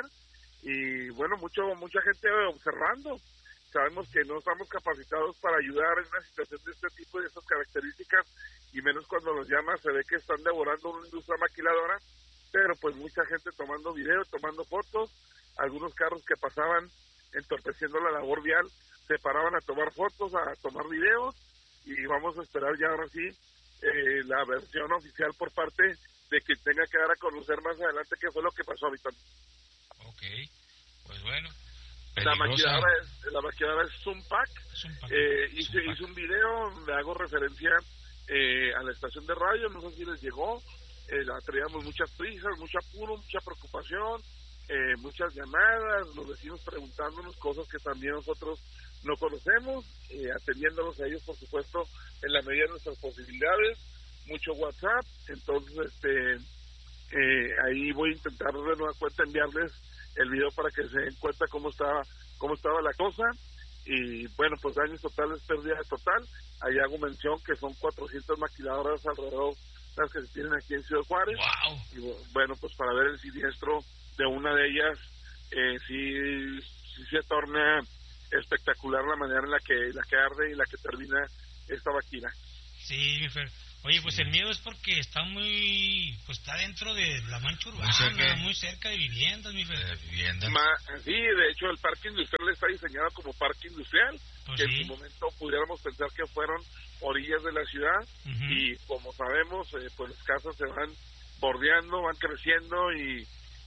Y bueno, mucha gente observando. Sabemos que no estamos capacitados para ayudar en una situación de este tipo y de estas características, y menos cuando los llamas se ve que están devorando una industria maquiladora, pero pues mucha gente tomando videos, tomando fotos, algunos carros que pasaban entorpeciendo la labor vial se paraban a tomar fotos, a tomar videos, y vamos a esperar ya ahora sí la versión oficial por parte de quien tenga que dar a conocer más adelante qué fue lo que pasó, Víctor.
Ok, pues bueno.
La maquilladora es Zumpac. Hice un video, le hago referencia a la estación de radio, no sé si les llegó, la traíamos muchas prisas, mucho apuro, mucha preocupación, muchas llamadas, los vecinos preguntándonos cosas que también nosotros no conocemos, atendiéndolos a ellos, por supuesto, en la medida de nuestras posibilidades, mucho WhatsApp. Entonces ahí voy a intentar de nueva cuenta enviarles el video para que se den cuenta cómo estaba la cosa. Y bueno, pues daños totales, pérdida total. Ahí hago mención que son 400 maquiladoras alrededor las que se tienen aquí en Ciudad Juárez.
Wow.
Y bueno, pues para ver el siniestro de una de ellas, sí se torna espectacular la manera en la que arde y la que termina esta máquina.
Sí, mi Fer. Oye, pues el miedo es porque está está dentro de la mancha urbana, muy cerca de viviendas, mi Fer.
Sí, de hecho el parque industrial está diseñado como parque industrial,
pues
que
sí.
en su momento pudiéramos pensar que fueron orillas de la ciudad, y como sabemos, pues las casas se van bordeando, van creciendo, y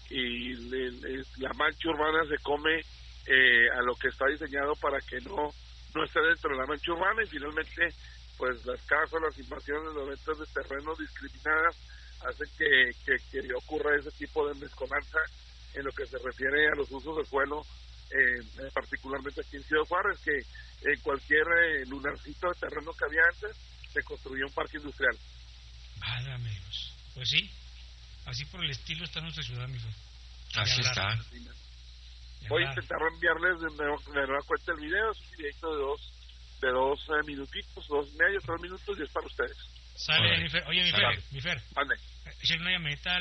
la mancha urbana se come a lo que está diseñado para que no esté dentro de la mancha urbana, y finalmente pues las casas, las invasiones, las ventas de terrenos discriminadas hacen que ocurra ese tipo de mezcolanza en lo que se refiere a los usos de suelo, particularmente aquí en Ciudad Juárez, que en cualquier lunarcito de terreno que había antes se construyó un parque industrial.
Vale, amigos. Pues sí, así por el estilo está nuestra ciudad, amigo.
Así está.
Voy a intentar enviarles de nueva cuenta el video, es un videito de dos minutitos, 2.5, 3 minutos, y es para ustedes.
Sale, mi Fer. Oye, mi Fer.
Ande.
Échale una llamadita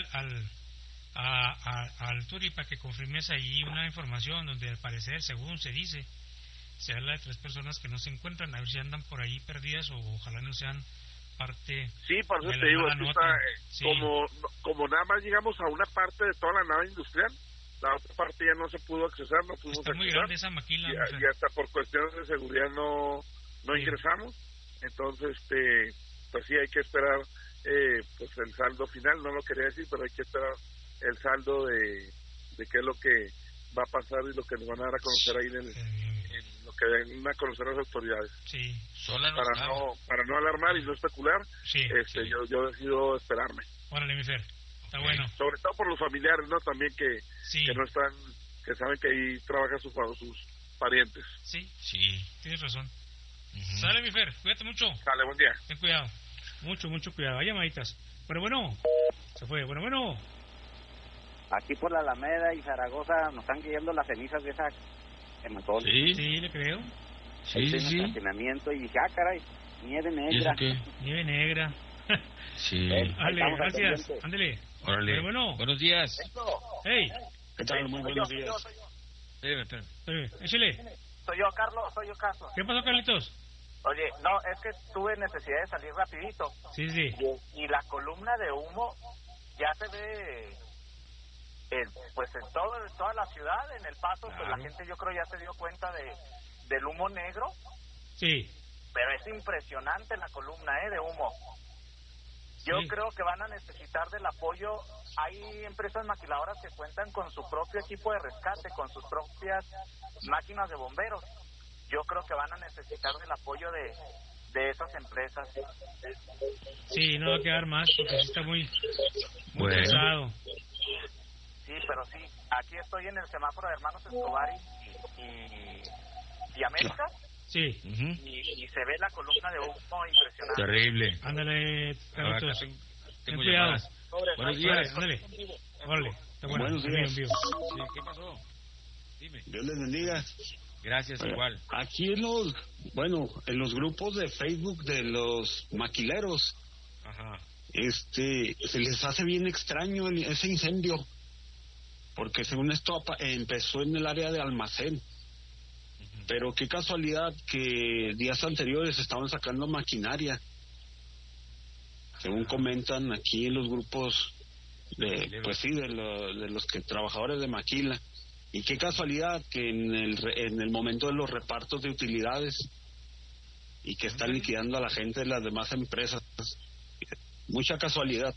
al Turi para que confirmes ahí una información donde al parecer, según se dice, se habla de 3 personas que no se encuentran, a ver si andan por ahí perdidas o ojalá no sean parte.
Sí, por eso te digo, sí. Como nada más llegamos a una parte de toda la nave industrial, la otra parte ya no se pudo accesar, no pudimos
accesar. Está muy grande esa maquila.
Y hasta por cuestiones de seguridad no ingresamos. Entonces, pues sí, hay que esperar pues el saldo final. No lo quería decir, pero hay que esperar el saldo de qué es lo que va a pasar y lo que nos van a dar a conocer ahí en lo que den a conocer las autoridades.
Sí.
Para no alarmar y no especular,
sí.
Yo decido esperarme.
Órale, mi Fer. Está bueno.
Sobre todo por los familiares, ¿no? También que no están, que saben que ahí trabajan sus parientes.
Sí, tienes razón. Sale, mi Fer, cuídate mucho.
Sale, buen día.
Ten cuidado, mucho cuidado. Hay llamaditas. Bueno, se fue. Bueno.
Aquí por la Alameda y Zaragoza nos están cayendo las cenizas de esa quematón.
Sí, le creo.
Sí. Estacionamiento y dije, caray, nieve negra.
Nieve negra.
Sí.
Dale, gracias. Ándele.
Órale.
Bueno.
Buenos días.
Hey.
¿Qué tal? Muy buenos días.
Espérame. Échale.
Soy yo, Carlos.
¿Qué pasó, Carlitos?
Oye, no, es que tuve necesidad de salir rapidito.
Sí.
Y la columna de humo ya se ve, pues en toda la ciudad, en El Paso, pues la gente yo creo ya se dio cuenta del humo negro.
Sí.
Pero es impresionante la columna, de humo. Yo creo que van a necesitar del apoyo. Hay empresas maquiladoras que cuentan con su propio equipo de rescate, con sus propias máquinas de bomberos. Yo creo que van a necesitar del apoyo de esas empresas.
Sí, no va a quedar más porque sí está muy pesado.
Sí, pero sí. Aquí estoy en el semáforo de Hermanos Escobar y América.
Sí.
Y se ve la columna de humo impresionante.
Terrible.
Ándale, Carlitos.
Ten
cuidado.
Buenos días.
Ándale. Órale.
Buenos días.
Sí,
¿qué pasó? Dime.
Dios les bendiga.
Gracias, igual.
Aquí en los grupos de Facebook de los maquileros, se les hace bien extraño ese incendio, porque según esto empezó en el área de almacén. Pero qué casualidad que días anteriores estaban sacando maquinaria, según comentan aquí en los grupos de los que trabajadores de maquila. Y qué casualidad que en el momento de los repartos de utilidades y que están liquidando a la gente de las demás empresas. Mucha casualidad.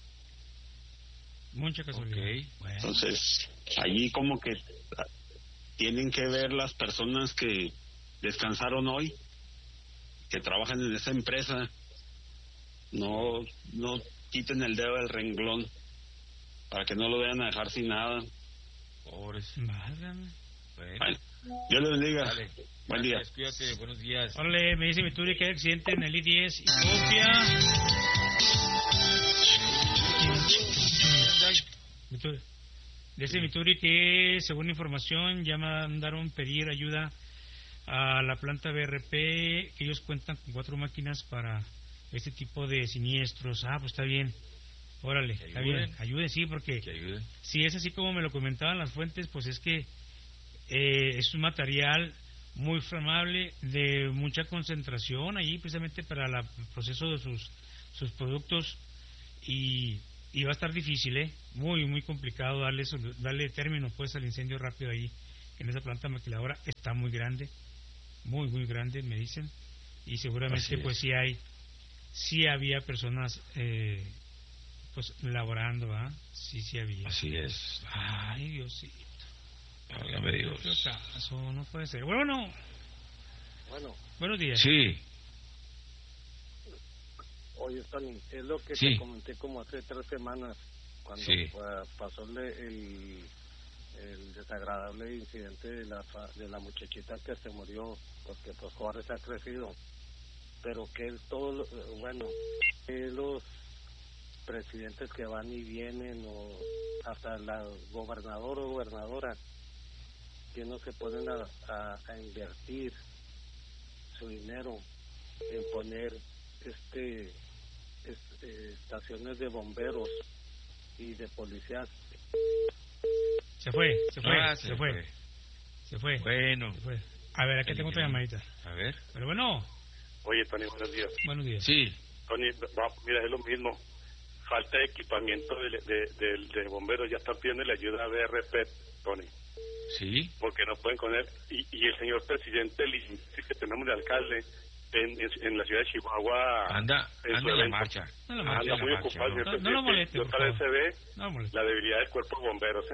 Okay. Bueno.
Entonces, allí como que tienen que ver las personas que descansaron hoy, que trabajan en esa empresa, no quiten el dedo del renglón para que no lo vayan a dejar sin nada.
Pobres.
Válgame.
Bueno, Dios les bendiga.
Dale.
Buen día.
Cuídate, buenos días.
Órale, me dice mi Turi que hay accidente en el I-10 y copia. Dice Mituri que, según información, ya mandaron pedir ayuda a la planta BRP, que ellos cuentan con 4 máquinas para este tipo de siniestros. Ah, pues está bien. Órale, está bien. Ayuden, sí, porque si es así como me lo comentaban las fuentes, pues es que es un material muy flamable, de mucha concentración allí, precisamente para el proceso de sus productos, y va a estar difícil, muy, muy complicado darle término pues al incendio rápido ahí, en esa planta maquiladora. Está muy grande, muy, muy grande, me dicen, y seguramente pues sí había personas pues laborando, ¿verdad? Sí había.
Así es.
Ay, Diosito.
Válgame Dios.
Eso no puede ser. Bueno. Buenos días.
Sí.
Oye, Tony, es lo que te comenté como hace 3 semanas, cuando pasó el desagradable incidente de la muchachita que se murió, porque pues Juárez ha crecido, pero que los presidentes que van y vienen, o hasta la gobernador o gobernadora, que no se ponen a invertir su dinero en poner estaciones de bomberos y de policías.
Se fue.
Bueno.
A ver, aquí tengo otra llamadita.
A ver.
Pero bueno.
Oye, Tony, buenos días.
Buenos días.
Sí.
Tony, mira, es lo mismo. Falta de equipamiento de bomberos. Ya están pidiendo la ayuda a BRP, Tony.
Sí.
Porque no pueden con él. Y el señor presidente, que tenemos de alcalde en la ciudad de Chihuahua,
anda en la marcha.
Anda muy ocupado.
No lo moleste.
Otra vez se ve la debilidad del cuerpo de bomberos.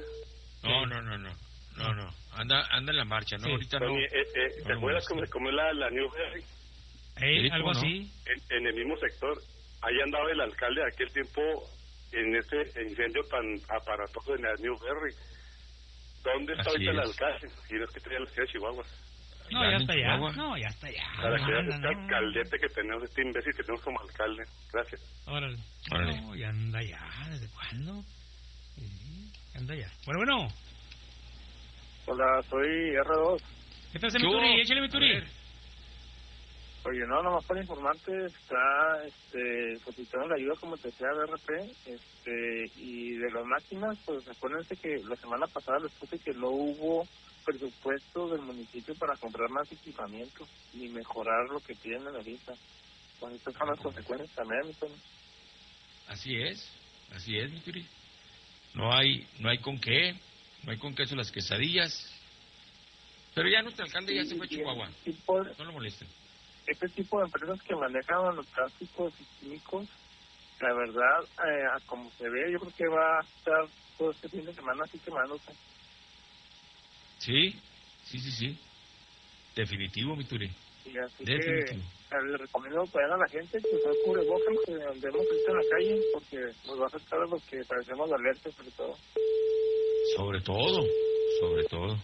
No. Anda en la marcha, ¿no?
Sí.
Ahorita
Tony,
no.
¿te acuerdas cómo es la Newberry?
Algo así.
En el mismo sector. Ahí andaba el alcalde de aquel tiempo en ese incendio tan aparatoso en la Newberry. ¿Dónde está ahorita el alcalde? Y no es que tenía la ciudad de Chihuahua.
No, ya está ya.
Para que veas este alcaldete que tenemos, este imbécil que tenemos como alcalde. Gracias.
Órale. No, ya anda ya. ¿Desde cuándo? Anda ya. Bueno.
Hola, soy R2.
¿Qué tal, Mituri? Échale, Mituri.
Oye, nomás para informarte, está solicitando la ayuda, como te decía, de RP, y de las máquinas, pues acuérdense que la semana pasada les puse que no hubo presupuesto del municipio para comprar más equipamiento ni mejorar lo que tienen ahorita. Pues estas son las consecuencias también, entonces.
Así es, Mituri. No hay con qué son las quesadillas. Pero ya nuestro alcalde ya se fue a Chihuahua. No lo molesten.
Este tipo de empresas que manejan los plásticos y químicos, la verdad, como se ve, yo creo que va a estar todo este fin de semana así quemándose.
Sí. Definitivo, Mituri.
Y así definitivo. Que le recomiendo que vayan a la gente que se cubrebocas, que andemos en la calle, porque nos va a afectar a los que parecemos alertas, sobre todo. Sobre todo.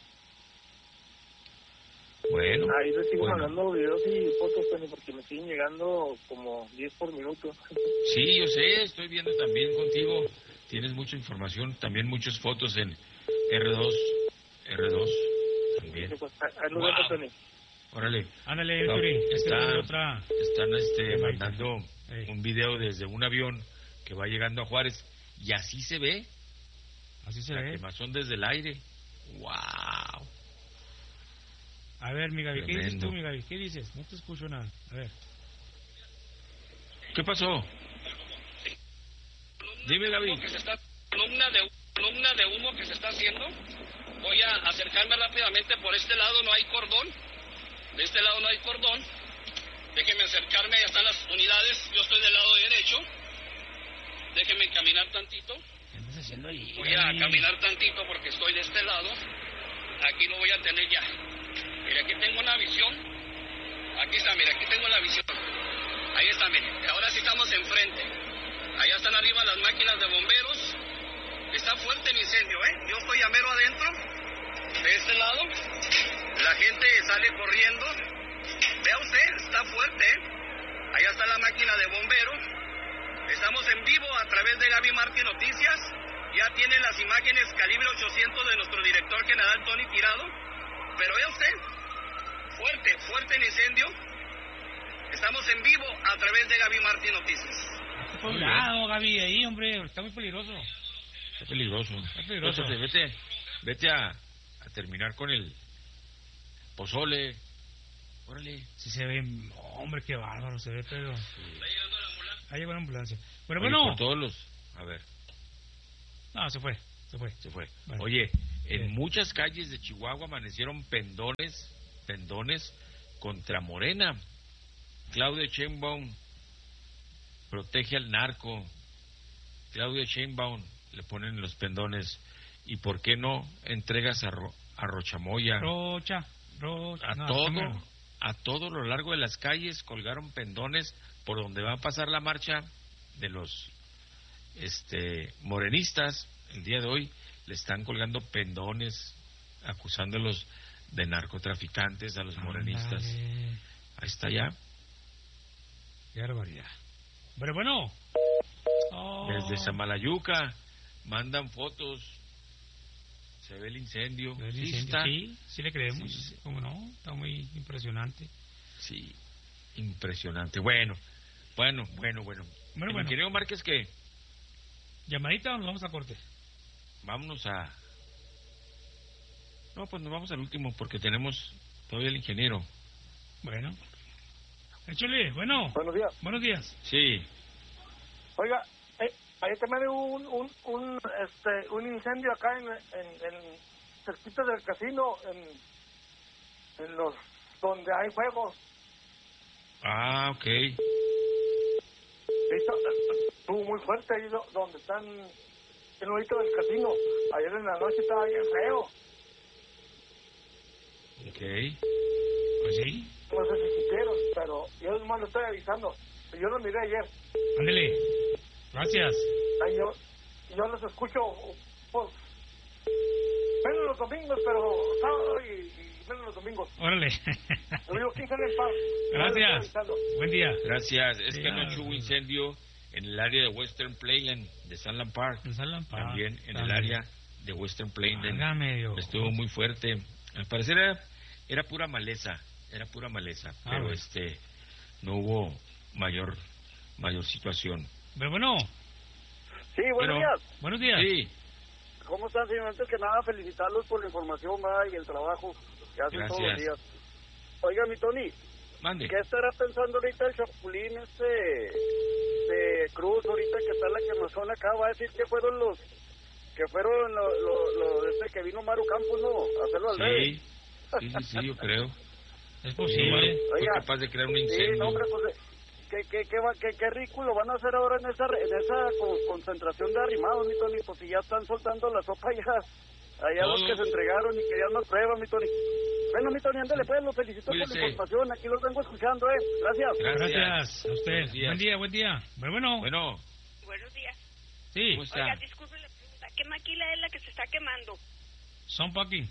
Bueno.
Ahí les sigo mandando videos y fotos, Tony, porque me siguen llegando como 10 por minuto.
Sí, yo sé, estoy viendo también contigo. Tienes mucha información, también muchas fotos en R2 también.
Sí, pues, ahí lo veo, Tony.
Órale.
Ándale, Mituri.
Están mandando un video desde un avión que va llegando a Juárez, y así se ve. La quemazón desde el aire. ¡Wow!
A ver, mi Gaby, ¿qué dices tú, mi Gaby? ¿Qué dices? No te escucho nada. A ver.
¿Qué pasó? Dime, Gaby.
Columna de humo que se está haciendo. Voy a acercarme rápidamente. Por este lado no hay cordón. De este lado no hay cordón. Déjenme acercarme. Ya están las unidades. Yo estoy del lado derecho. Déjenme caminar tantito.
¿Qué estás haciendo ahí?
Voy a caminar tantito porque estoy de este lado. Aquí lo voy a tener ya. Mira, aquí tengo una visión. Aquí está, mira, aquí tengo la visión. Ahí está, mire. Ahora sí estamos enfrente. Allá están arriba las máquinas de bomberos. Está fuerte el incendio, ¿eh? Yo estoy a mero adentro. De este lado. La gente sale corriendo. Vea usted, está fuerte, ¿eh? Allá está la máquina de bomberos. Estamos en vivo a través de Gaby Martí Noticias. Ya tiene las imágenes calibre 800 de nuestro director general Tony Tirado. Pero vea usted, fuerte el incendio. Estamos en vivo a través de Gaby Martín Noticias.
Cuidado, Gaby, ahí, hombre, está muy peligroso.
Está peligroso. Vete a terminar con el pozole. Órale.
Si se ve, hombre, qué bárbaro se ve, pero...
Sí. ¿Está llegando la ambulancia?
Ahí llegó la ambulancia. Pero
oye,
bueno...
por todos los... A ver.
No, se fue.
Bueno. Oye, en muchas calles de Chihuahua amanecieron pendones contra Morena. Claudia Sheinbaum protege al narco. Claudia Sheinbaum le ponen los pendones. ¿Y por qué no entregas a Rochamoya? A todo lo largo de las calles colgaron pendones por donde va a pasar la marcha de los morenistas. El día de hoy le están colgando pendones acusándolos de narcotraficantes a los morenistas. Ahí está ya.
Qué barbaridad. Pero bueno.
Desde Samalayuca mandan fotos. Se ve el incendio.
Sí, le creemos. Sí. ¿Cómo no? Está muy impresionante.
Sí, impresionante. Bueno. Ingeniero Márquez, ¿qué?
¿Llamadita o nos vamos a corte?
Vámonos a... No, pues nos vamos al último porque tenemos todavía el ingeniero.
Bueno. Échale, bueno. Buenos días.
Sí.
Oiga, ahí también hubo un incendio acá en cerquita del casino, en los donde hay juegos.
Ah, ok.
Estuvo muy fuerte ahí donde están el nuevito del casino. Ayer en la noche estaba bien feo.
Ok. Pues sí.
No sé si quisieron, pero yo nomás lo estoy avisando. Yo lo miré ayer.
Ándele. Gracias.
Yo los escucho, pues, menos los domingos, pero sábado y menos los domingos.
Órale.
Lo digo, ¿quién sale en paz?
Gracias. Buen día.
Gracias. Es que anoche hubo incendio en el área de Western Plainland de Sunland Park. También en el área de Western Plainland. Estuvo muy fuerte. Al parecer era pura maleza. Pero no hubo mayor situación.
Pero bueno.
Sí, buenos días.
Buenos días.
Sí.
¿Cómo están, señor? Antes que nada, felicitarlos por la información y el trabajo que hacen todos los días. Oiga, mi Tony.
Mande.
¿Qué estará pensando ahorita el Chapulín de Cruz, ahorita que está la quemazón acá? Va a decir que fueron los que vino Maru Campos, ¿no? A hacerlo al revés.
Sí, yo creo.
Es posible.
Fue capaz de crear un incendio.
Sí, no, hombre, pues... ¿Qué ridículo van a hacer ahora en esa concentración de arrimados, mi Tony? Pues si ya están soltando la sopa allá los que se entregaron y querían más pruebas, mi Tony. Bueno, mi Tony, ándale pues, los felicito por la información, aquí los vengo escuchando, Gracias.
Gracias a usted. Buen día. Bueno.
Buenos días.
Sí.
Oiga, disculpe la pregunta, ¿qué maquila es la que se está quemando?
Soundpack.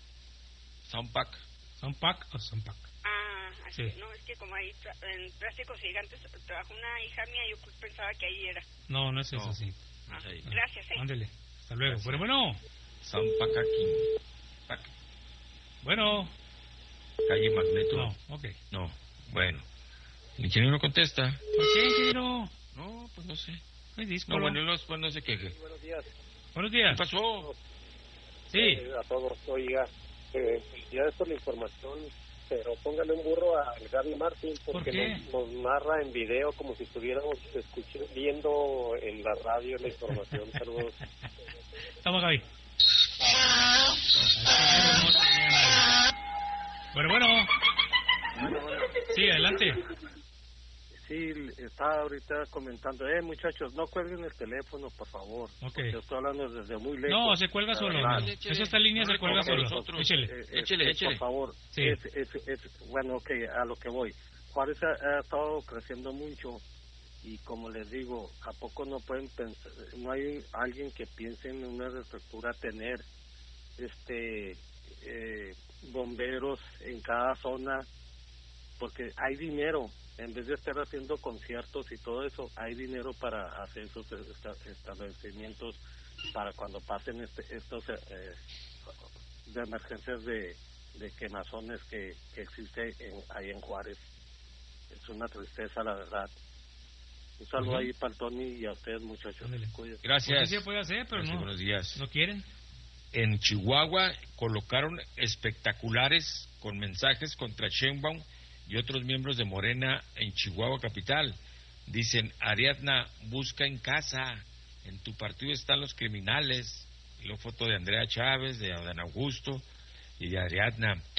¿Soundpack o Soundpack?
Ah, así. Sí. No, es que como ahí en plásticos gigantes trabajó una hija mía, yo pensaba que ahí era.
No es eso, sí.
Gracias,
Ándele, hasta luego. Gracias. Pero bueno.
Soundpack aquí.
Bueno.
Calle Magneto.
No, ok.
No, bueno. El ingeniero no contesta.
¿Por qué, ingeniero?
No, pues no sé.
No hay disco.
No, bueno, pues no se queje.
Buenos días.
¿Qué
pasó?
Sí. A todos, oiga, felicidades por la información, pero póngale un burro a Gaby Martín porque nos narra en video como si estuviéramos viendo en la radio la información. Saludos.
Estamos, Gaby. Bueno. Sí, adelante.
Sí, estaba ahorita comentando, muchachos, no cuelguen el teléfono, por favor.
Okay.
Yo estoy hablando desde muy lejos.
No, se cuelga solo. Esta línea se cuelga solo.
Échele. Por favor.
Sí.
Bueno, a lo que voy. Juárez ha estado creciendo mucho y como les digo, ¿a poco no pueden pensar, no hay alguien que piense en una reestructura tener bomberos en cada zona? Porque hay dinero. En vez de estar haciendo conciertos y todo eso, hay dinero para hacer esos establecimientos para cuando pasen estos de emergencias de quemazones que existe ahí en Juárez. Es una tristeza, la verdad. Un saludo ahí para el Tony y a ustedes, muchachos.
Gracias.
Pues sí se puede hacer, pero
gracias,
no.
Buenos días.
¿No quieren?
En Chihuahua colocaron espectaculares con mensajes contra Sheinbaum y otros miembros de Morena en Chihuahua capital. Dicen: Ariadna, busca en casa, en tu partido están los criminales. Y la foto de Andrea Chávez, de Adán Augusto y de Ariadna.